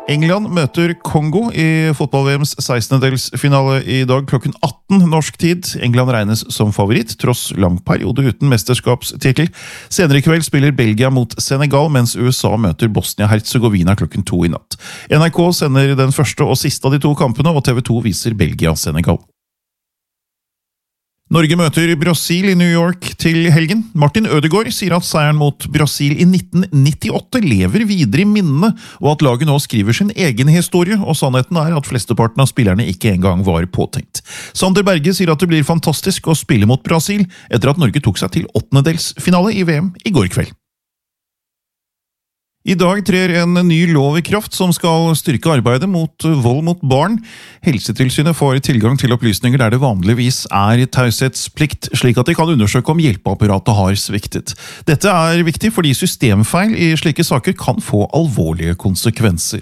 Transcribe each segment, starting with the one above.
England møter Kongo i fotball-VMs 16-delsfinale i dag klokken 18 norsk tid. England regnes som favoritt, tross lang periode uten mesterskapstittel. Senere i kveld spiller Belgia mot Senegal, mens USA møter Bosnia-Herzegovina klokken 2 i natt. NRK sender den første og siste av de to kampene, og TV 2 viser Belgia-Senegal. Norge møter Brasil i New York til helgen. Martin Ødegaard sier at seieren mot Brasil i 1998 lever videre i minnene, og at laget nå skriver sin egen historie, og sannheten er at flesteparten av spillerne ikke engang var påtenkt. Sander Berge sier at det blir fantastisk å spille mot Brasil, etter at Norge tok seg til 8-delsfinale i VM i går kveld. I dag trer en ny lov i kraft som skal styrke arbeidet mot vold mot barn. Helsetilsynet får tilgang til opplysninger der det vanligvis er taushetsplikt, slik at de kan undersøke om hjelpeapparatet har sviktet. Dette er viktig fordi systemfeil i slike saker kan få alvorlige konsekvenser.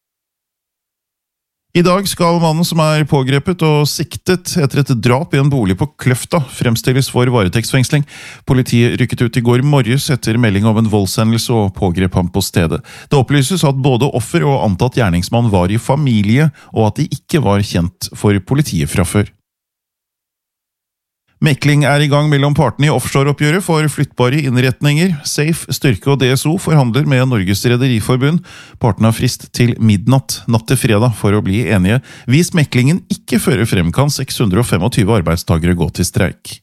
I dag skal mannen som er pågrepet og siktet etter et drap i en bolig på Kløfta fremstilles for varetektsfengsling. Politiet rykket ut i går morges etter melding om en voldshendelse og pågrep ham på stedet. Det opplyses at både offer og antatt gjerningsmann var i familie, og at de ikke var kjent for politiet fra før. Mekling er i gang mellom partene i offshoreoppgjøret for flyttbare innretninger. Safe, Styrke og DSO forhandler med Norges Rederiforbund. Partene har frist til midnatt, natt til fredag, for å bli enige. Hvis meklingen ikke fører frem, kan 625 arbeidstagere gå til streik.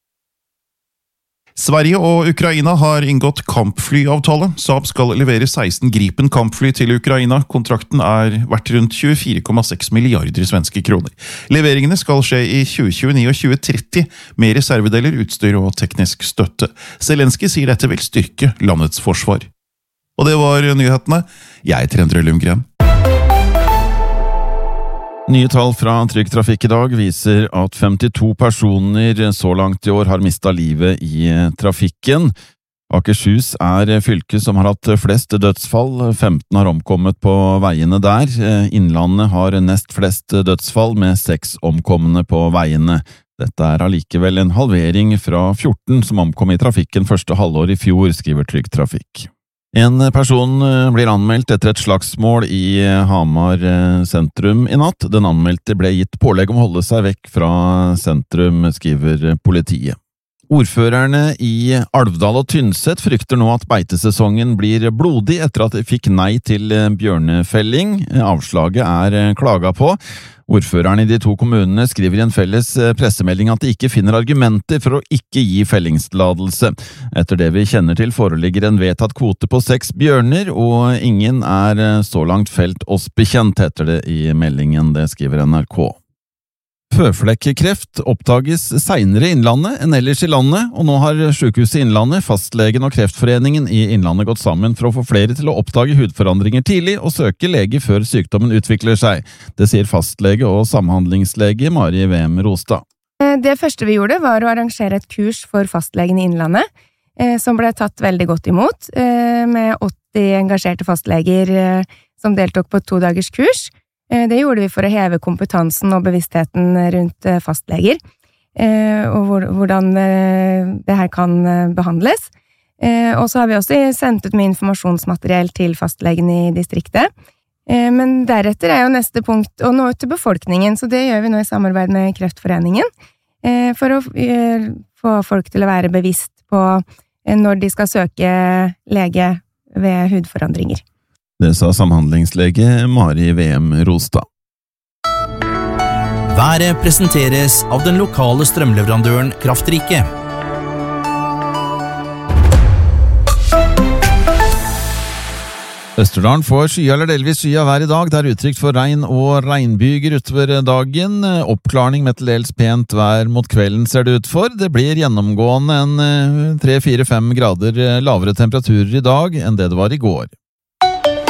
Sverige og Ukraina har inngått kampflyavtale. Saab skal levere 16 Gripen kampfly til Ukraina. Kontrakten er verdt rundt 24,6 milliarder svenske kroner. Leveringene skal skje i 2029 og 2030, med reservedeler, utstyr og teknisk støtte. Zelensky sier dette vil styrke landets forsvar. Og det var nyhetene. Jeg heter Endre Lundgren. Nye tall fra Trygg Trafikk i dag viser at 52 personer så langt i år har mistet livet i trafikken. Akershus er fylket som har hatt flest dødsfall, 15 har omkommet på veiene der. Innlandet har nest flest dødsfall med 6 omkomne på veiene. Dette er allikevel en halvering fra 14 som omkom i trafikken første halvår i fjor, skriver Trygg Trafikk. En person blir anmeldt etter et slagsmål i Hamar sentrum i natt. Den anmeldte ble gitt pålegg om å holde seg vekk fra sentrum, skriver politiet. Ordførerne i Alvdal og Tynset frykter nå at beitesesongen blir blodig etter at de fikk nei til bjørnefelling. Avslaget er klaget på. Ordførerne i de to kommunene skriver i en felles pressemelding at de ikke finner argumenter for å ikke gi fellingstillatelse. Etter det vi kjenner til foreligger en vedtatt kvote på 6 bjørner, og ingen er så langt felt oss bekjent, heter det i meldingen, det skriver NRK. Føflekkreft oppdages senere i Innlandet enn ellers i landet, og nå har Sykehuset Innlandet, Fastlegen og Kreftforeningen i Innlandet gått sammen for å få flere til å oppdage hudforandringer tidlig og søke lege før sykdommen utvikler seg. Det sier fastlege og samhandlingslege Mari VM Rostad. Det første vi gjorde var å arrangere et kurs for fastlegen i Innlandet, som ble tatt veldig godt imot, med 80 engasjerte fastleger som deltok på et 2 dagers kurs. Det gjorde vi for å heve kompetansen og bevisstheten rundt fastleger, og hvordan det her kan behandles. Og så har vi også sendt ut med informasjonsmateriell til fastlegen i distriktet. Men deretter er jo neste punkt å nå ut til befolkningen, så det gjør vi nå i samarbeid med Kreftforeningen, for å få folk til å være bevisst på når de skal søke lege ved hudforandringer. Det sa samhandlingslege Mari VM Rostad. Været presenteres av den lokale strømleverandøren Kraftrike. Østerdalen får skya eller delvis skya vær i dag. Det er utrygt for regn og regnbyger utover dagen. Oppklarning med til dels pent vær mot kvelden ser det ut for. Det blir gjennomgående en 3-4-5 grader lavere temperaturer i dag enn det var i går.